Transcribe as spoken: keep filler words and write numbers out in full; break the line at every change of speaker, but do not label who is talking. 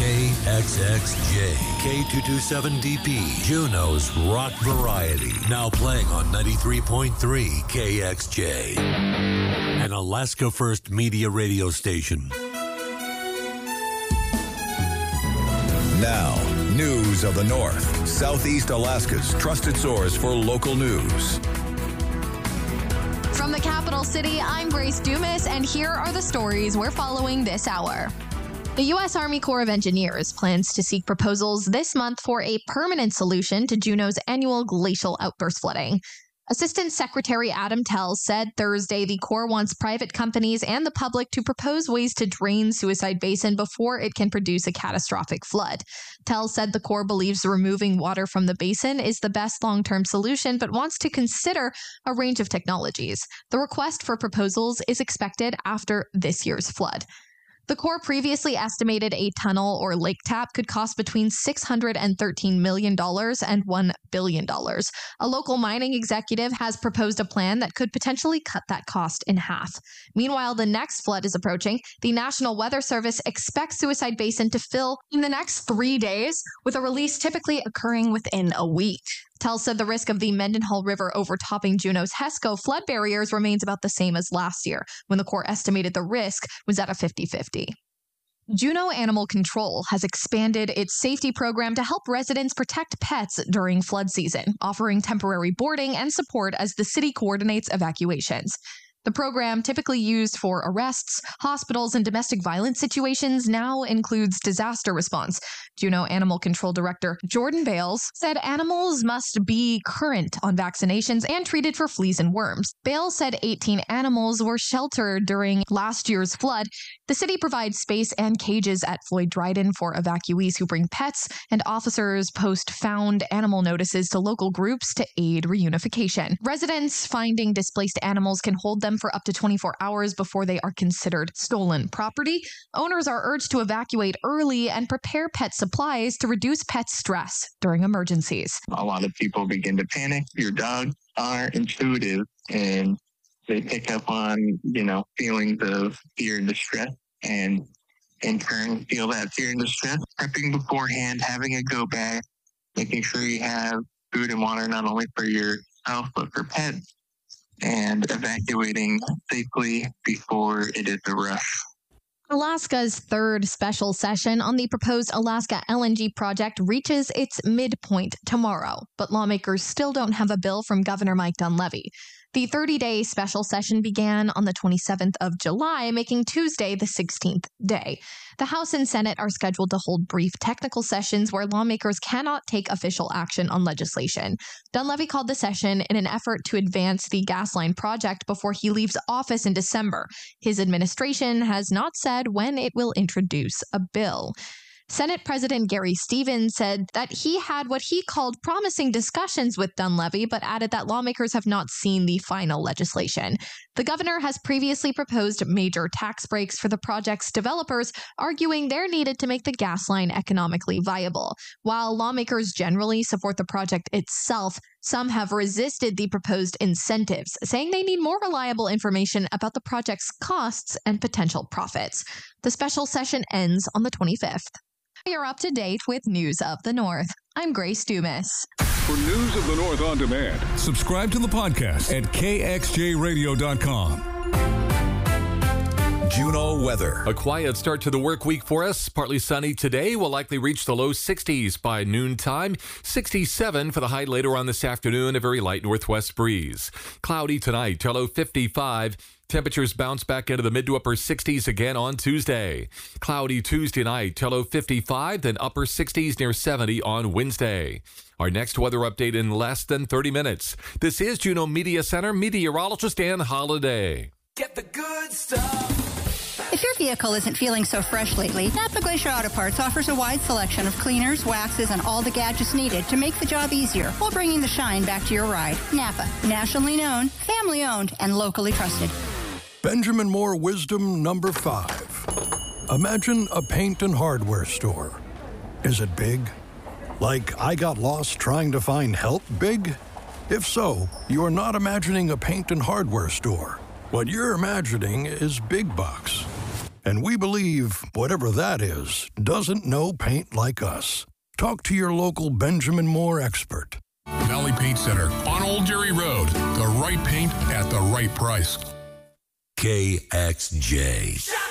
K X X J, K two twenty-seven D P, Juneau's rock variety. Now playing on ninety-three point three K X J, an Alaska First Media radio station.
Now, news of the North, Southeast Alaska's trusted source for local news.
From the capital city, I'm Grace Dumas, and here are the stories we're following this hour. The U S Army Corps of Engineers plans to seek proposals this month for a permanent solution to Juneau's annual glacial outburst flooding. Assistant Secretary Adam Tell said Thursday the Corps wants private companies and the public to propose ways to drain Suicide Basin before it can produce a catastrophic flood. Tell said the Corps believes removing water from the basin is the best long-term solution, but wants to consider a range of technologies. The request for proposals is expected after this year's flood. The Corps previously estimated a tunnel or lake tap could cost between six hundred thirteen million dollars and one billion dollars. A local mining executive has proposed a plan that could potentially cut that cost in half. Meanwhile, the next flood is approaching. The National Weather Service expects Suicide Basin to fill in the next three days, with a release typically occurring within a week. Tell said the risk of the Mendenhall River overtopping Juneau's HESCO flood barriers remains about the same as last year, when the Corps estimated the risk was at a fifty-fifty. Juneau Animal Control has expanded its safety program to help residents protect pets during flood season, offering temporary boarding and support as the city coordinates evacuations. The program, typically used for arrests, hospitals, and domestic violence situations, now includes disaster response. Juneau Animal Control Director Jordan Bales said animals must be current on vaccinations and treated for fleas and worms. Bales said eighteen animals were sheltered during last year's flood. The city provides space and cages at Floyd Dryden for evacuees who bring pets, and officers post found animal notices to local groups to aid reunification. Residents finding displaced animals can hold them for up to twenty-four hours before they are considered stolen property. Owners are urged to evacuate early and prepare pet supplies to reduce pet stress during emergencies.
A lot of people begin to panic. Your dogs are intuitive and they pick up on, you know, feelings of fear and distress, and in turn feel that fear and distress. Prepping beforehand, having a go bag, making sure you have food and water not only for yourself but for pets, and evacuating safely before it is a rush.
Alaska's third special session on the proposed Alaska L N G project reaches its midpoint tomorrow, but lawmakers still don't have a bill from Governor Mike Dunleavy. The thirty-day special session began on the twenty-seventh of July, making Tuesday the sixteenth day. The House and Senate are scheduled to hold brief technical sessions where lawmakers cannot take official action on legislation. Dunleavy called the session in an effort to advance the gas line project before he leaves office in December. His administration has not said when it will introduce a bill. Senate President Gary Stevens said that he had what he called promising discussions with Dunleavy, but added that lawmakers have not seen the final legislation. The governor has previously proposed major tax breaks for the project's developers, arguing they're needed to make the gas line economically viable. While lawmakers generally support the project itself, some have resisted the proposed incentives, saying they need more reliable information about the project's costs and potential profits. The special session ends on the twenty-fifth. You're up to date with News of the North. I'm Grace Dumas.
For News of the North on demand, subscribe to the podcast at K X J radio dot com.
Juneau weather.
A quiet start to the work week for us. Partly sunny today. We'll likely reach the low sixties by noontime. sixty-seven for the high later on this afternoon. A very light northwest breeze. Cloudy tonight. Till low fifty-five. Temperatures bounce back into the mid to upper sixties again on Tuesday. Cloudy Tuesday night, till low fifty-five, then upper sixties near seventy on Wednesday. Our next weather update in less than thirty minutes. This is Juneau Media Center meteorologist Ann Holiday.
Get the good stuff.
If your vehicle isn't feeling so fresh lately, Napa Glacier Auto Parts offers a wide selection of cleaners, waxes, and all the gadgets needed to make the job easier while bringing the shine back to your ride. Napa, nationally known, family owned, and locally trusted.
Benjamin Moore wisdom number five. Imagine a paint and hardware store. Is it big? Like I got lost trying to find help big? If so, you are not imagining a paint and hardware store. What you're imagining is big bucks. And we believe, whatever that is, doesn't know paint like us. Talk to your local Benjamin Moore expert.
Valley Paint Center on Old Dairy Road. The right paint at the right price.
K X J.